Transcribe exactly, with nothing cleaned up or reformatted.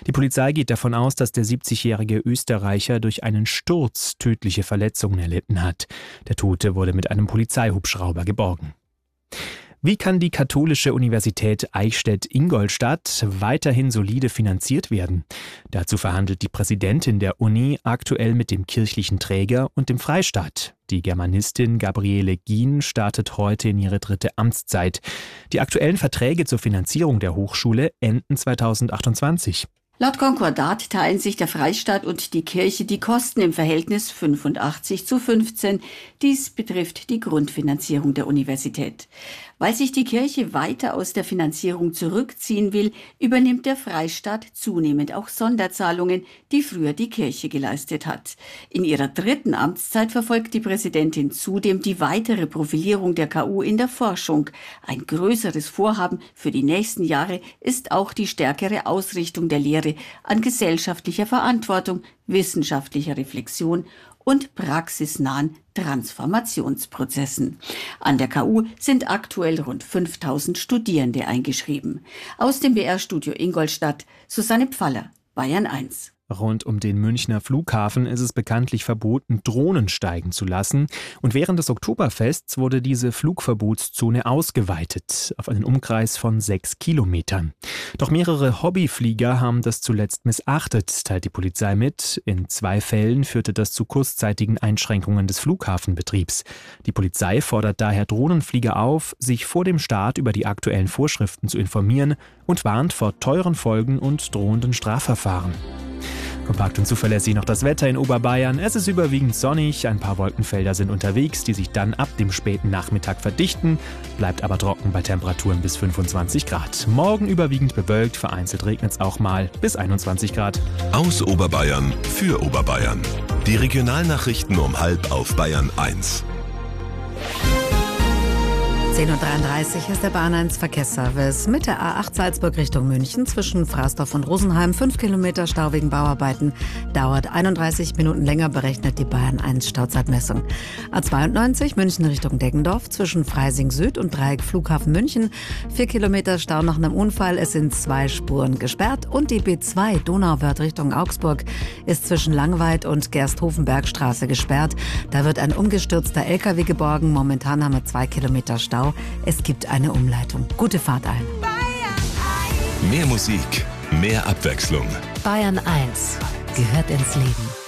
Die Polizei geht davon aus, dass der siebzigjährige Österreicher durch einen Sturz tödliche Verletzungen erlitten hat. Der Tote wurde mit einem Polizeihubschrauber geborgen. Wie kann die Katholische Universität Eichstätt-Ingolstadt weiterhin solide finanziert werden? Dazu verhandelt die Präsidentin der Uni aktuell mit dem kirchlichen Träger und dem Freistaat. Die Germanistin Gabriele Gien startet heute in ihre dritte Amtszeit. Die aktuellen Verträge zur Finanzierung der Hochschule enden zweitausendachtundzwanzig. Laut Konkordat teilen sich der Freistaat und die Kirche die Kosten im Verhältnis fünfundachtzig zu fünfzehn. Dies betrifft die Grundfinanzierung der Universität. Weil sich die Kirche weiter aus der Finanzierung zurückziehen will, übernimmt der Freistaat zunehmend auch Sonderzahlungen, die früher die Kirche geleistet hat. In ihrer dritten Amtszeit verfolgt die Präsidentin zudem die weitere Profilierung der K U in der Forschung. Ein größeres Vorhaben für die nächsten Jahre ist auch die stärkere Ausrichtung der Lehre an gesellschaftlicher Verantwortung, wissenschaftlicher Reflexion und praxisnahen Transformationsprozessen. An der K U sind aktuell rund fünftausend Studierende eingeschrieben. Aus dem B R-Studio Ingolstadt, Susanne Pfaller, Bayern eins. Rund um den Münchner Flughafen ist es bekanntlich verboten, Drohnen steigen zu lassen. Und während des Oktoberfests wurde diese Flugverbotszone ausgeweitet auf einen Umkreis von sechs Kilometern. Doch mehrere Hobbyflieger haben das zuletzt missachtet, teilt die Polizei mit. In zwei Fällen führte das zu kurzzeitigen Einschränkungen des Flughafenbetriebs. Die Polizei fordert daher Drohnenflieger auf, sich vor dem Start über die aktuellen Vorschriften zu informieren und warnt vor teuren Folgen und drohenden Strafverfahren. Kompakt und zuverlässig noch das Wetter in Oberbayern. Es ist überwiegend sonnig, ein paar Wolkenfelder sind unterwegs, die sich dann ab dem späten Nachmittag verdichten, bleibt aber trocken bei Temperaturen bis fünfundzwanzig Grad. Morgen überwiegend bewölkt, vereinzelt regnet es auch mal bis einundzwanzig Grad. Aus Oberbayern für Oberbayern. Die Regionalnachrichten um halb auf Bayern eins. zehn Uhr dreiunddreißig ist der Bahn eins Verkehrsservice mit der A acht Salzburg Richtung München zwischen Fraßdorf und Rosenheim. fünf Kilometer Stau wegen Bauarbeiten. Dauert einunddreißig Minuten länger, berechnet die Bayern eins Stauzeitmessung. A zweiundneunzig München Richtung Deggendorf zwischen Freising Süd und Dreieck Flughafen München. vier Kilometer Stau nach einem Unfall. Es sind zwei Spuren gesperrt. Und die B zwei Donauwörth Richtung Augsburg ist zwischen Langweid und Gersthofenbergstraße gesperrt. Da wird ein umgestürzter L K W geborgen. Momentan haben wir zwei Kilometer Stau. Es gibt eine Umleitung. Gute Fahrt allen. Mehr Musik, mehr Abwechslung. Bayern eins gehört ins Leben.